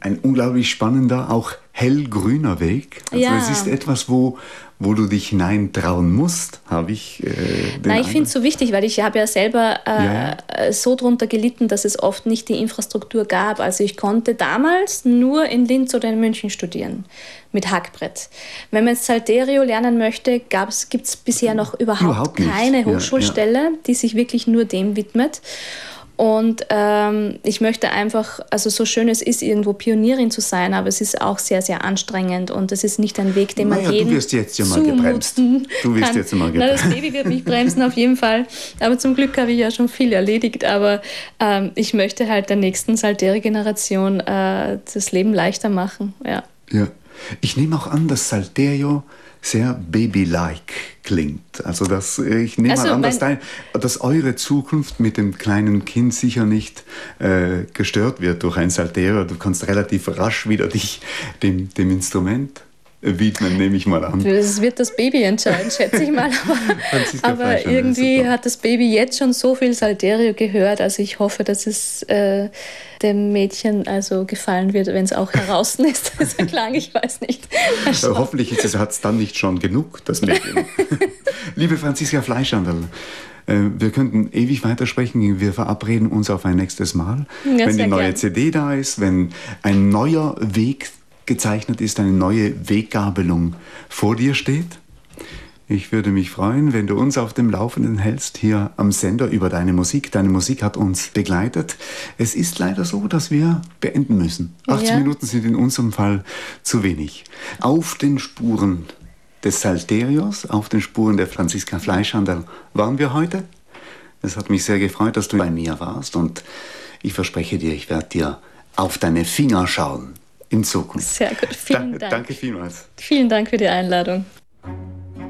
ein unglaublich spannender, auch hellgrüner Weg. Also es ist etwas, wo du dich hineintrauen musst, habe ich Nein, ich finde es so wichtig, weil ich habe ja selber so drunter gelitten, dass es oft nicht die Infrastruktur gab. Also ich konnte damals nur in Linz oder in München studieren, mit Hackbrett. Wenn man jetzt Salterio lernen möchte, gibt es bisher noch überhaupt keine Hochschulstelle, die sich wirklich nur dem widmet. Und ich möchte einfach, also so schön es ist, irgendwo Pionierin zu sein, aber es ist auch sehr, sehr anstrengend und es ist nicht ein Weg, den man jedem du wirst jetzt ja mal gebremst. Du wirst jetzt mal gebremst. Das Baby wird mich bremsen auf jeden Fall, aber zum Glück habe ich ja schon viel erledigt, aber ich möchte halt der nächsten Salterio-Generation das Leben leichter machen, ja. Ich nehme auch an, dass Salterio sehr baby-like klingt. Also ich nehme an, dass eure Zukunft mit dem kleinen Kind sicher nicht gestört wird durch ein Salterio. Du kannst relativ rasch wieder dich dem Instrument widmen, nehme ich mal an. Das wird das Baby entscheiden, schätze ich mal. Aber irgendwie hat das Baby jetzt schon so viel Salterio gehört. Also ich hoffe, dass es dem Mädchen also gefallen wird, wenn es auch heraus ist. Das klang, ich weiß nicht. Hoffentlich hat es dann nicht schon genug, das Mädchen. Liebe Franziska Fleischhandel, wir könnten ewig weitersprechen. Wir verabreden uns auf ein nächstes Mal. Ja, wenn die neue CD da ist, wenn ein neuer Weg gezeichnet ist, eine neue Weggabelung vor dir steht. Ich würde mich freuen, wenn du uns auf dem Laufenden hältst hier am Sender über deine Musik. Deine Musik hat uns begleitet. Es ist leider so, dass wir beenden müssen. 18 Minuten sind in unserem Fall zu wenig. Auf den Spuren des Salterios, auf den Spuren der Franziska Fleischhandel waren wir heute. Es hat mich sehr gefreut, dass du bei mir warst und ich verspreche dir, ich werde dir auf deine Finger schauen. In Zukunft. Sehr gut, vielen Dank. Danke vielmals. Vielen Dank für die Einladung.